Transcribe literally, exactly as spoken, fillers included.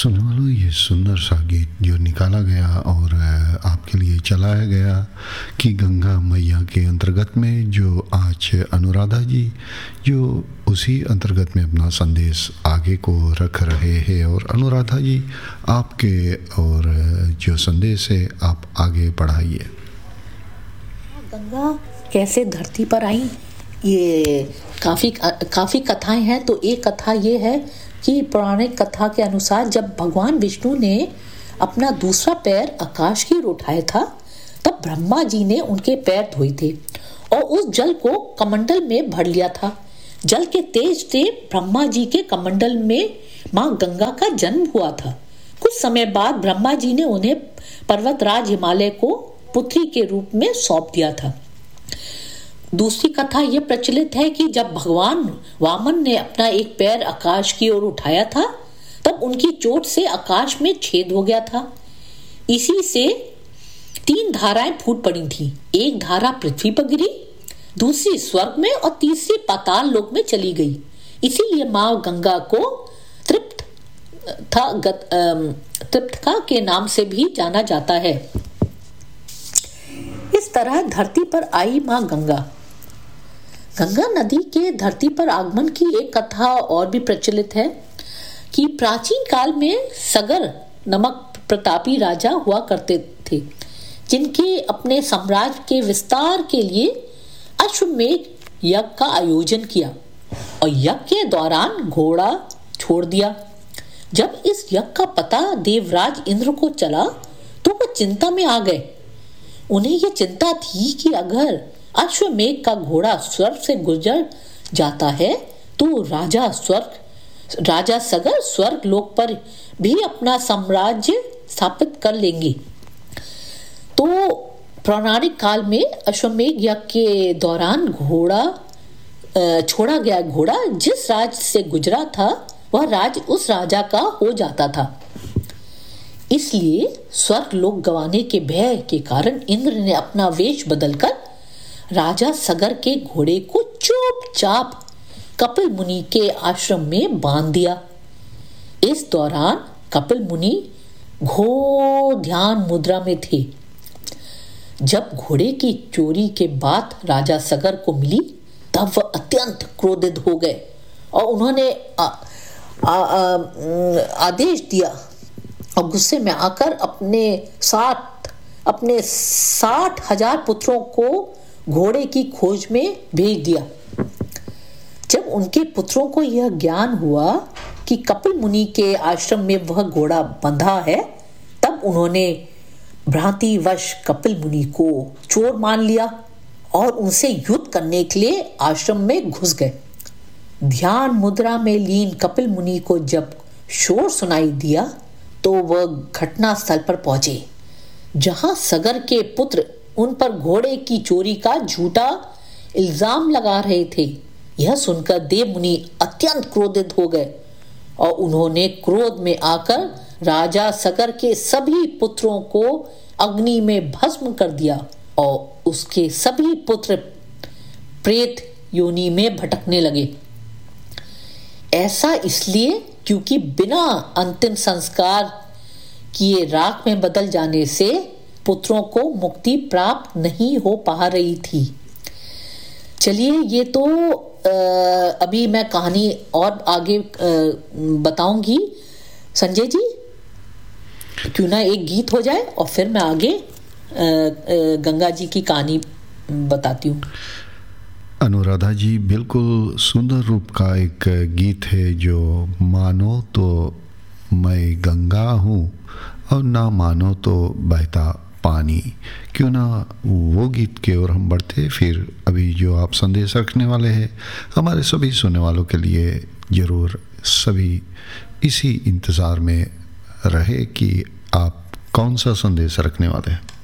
सुनने वालों, ये सुंदर सा गीत जो निकाला गया और आपके लिए चलाया गया कि गंगा मैया के अंतर्गत में, जो आज अनुराधा जी जो उसी अंतर्गत में अपना संदेश आगे को रख रहे हैं। और अनुराधा जी, आपके और जो संदेश है आप आगे बढ़ाइए। गंगा कैसे धरती पर आई, ये काफ़ी काफ़ी कथाएं हैं। तो एक कथा ये है कि पौराणिक कथा के अनुसार जब भगवान विष्णु ने अपना दूसरा पैर आकाश की ओर उठाया था, तब ब्रह्मा जी ने उनके पैर धोए थे और उस जल को कमंडल में भर लिया था। जल के तेज से ब्रह्मा जी के कमंडल में माँ गंगा का जन्म हुआ था। कुछ समय बाद ब्रह्मा जी ने उन्हें पर्वतराज हिमालय को पुत्री के रूप में सौंप दिया था। दूसरी कथा यह प्रचलित है कि जब भगवान वामन ने अपना एक पैर आकाश की ओर उठाया था, तब उनकी चोट से आकाश में छेद हो गया था। इसी से तीन धाराएं फूट पड़ी थीं। एक धारा पृथ्वी पर गिरी, दूसरी स्वर्ग में और तीसरी पाताल लोक में चली गई। इसीलिए माँ गंगा को तृप्त था तृप्तका के नाम से भी जाना जाता है। इस तरह धरती पर आई माँ गंगा। गंगा नदी के धरती पर आगमन की एक कथा और भी प्रचलित है कि प्राचीन काल में सगर नामक प्रतापी राजा हुआ करते थे, जिनके अपने साम्राज्य के विस्तार के लिए अश्वमेध यज्ञ का आयोजन किया और यज्ञ के दौरान घोड़ा छोड़ दिया। जब इस यज्ञ का पता देवराज इंद्र को चला तो वो चिंता में आ गए। उन्हें यह चिंता थी कि अगर अश्वमेध का घोड़ा स्वर्ग से गुजर जाता है तो राजा स्वर्ग राजा सगर स्वर्ग लोक पर भी अपना साम्राज्य स्थापित कर लेंगे। तो पौराणिक काल में अश्वमेध यज्ञ के दौरान घोड़ा छोड़ा गया घोड़ा जिस राज्य से गुजरा था, वह राज्य उस राजा का हो जाता था। इसलिए स्वर्ग लोक गंवाने के भय के कारण इंद्र ने अपना वेश बदलकर राजा सगर के घोड़े को चुपचाप कपिल मुनि के आश्रम में बांध दिया। इस दौरान कपिल मुनि घोर ध्यान मुद्रा में थे। जब घोड़े की चोरी के बात राजा सगर को मिली, तब वह अत्यंत क्रोधित हो गए और उन्होंने आ, आ, आ, आदेश दिया और गुस्से में आकर अपने साथ अपने साठ हजार पुत्रों को घोड़े की खोज में भेज दिया। जब उनके पुत्रों को यह ज्ञान हुआ कि कपिल मुनि के आश्रम में वह घोड़ा बंधा है, तब उन्होंने भ्रांतिवश कपिल मुनि को चोर मान लिया और उनसे युद्ध करने के लिए आश्रम में घुस गए। ध्यान मुद्रा में लीन कपिल मुनि को जब शोर सुनाई दिया तो वह घटना स्थल पर पहुंचे, जहां सगर के पुत्र उन पर घोड़े की चोरी का झूठा इल्जाम लगा रहे थे। यह सुनकर देव मुनि अत्यंत क्रोधित हो गए और उन्होंने क्रोध में आकर राजा सगर के सभी पुत्रों को अग्नि में भस्म कर दिया और उसके सभी पुत्र प्रेत योनि में भटकने लगे। ऐसा इसलिए क्योंकि बिना अंतिम संस्कार किए राख में बदल जाने से पुत्रों को मुक्ति प्राप्त नहीं हो पा रही थी। चलिए, ये तो आ, अभी मैं कहानी और आगे बताऊंगी। संजय जी, क्यों ना एक गीत हो जाए और फिर मैं आगे आ, आ, गंगा जी की कहानी बताती हूँ। अनुराधा जी, बिल्कुल सुंदर रूप का एक गीत है जो मानो तो मैं गंगा हूँ और ना मानो तो बहता पानी। क्यों ना वो गीत की ओर हम बढ़ते। फिर अभी जो आप संदेश रखने वाले हैं हमारे सभी सुनने वालों के लिए, ज़रूर सभी इसी इंतज़ार में रहे कि आप कौन सा संदेश रखने वाले हैं।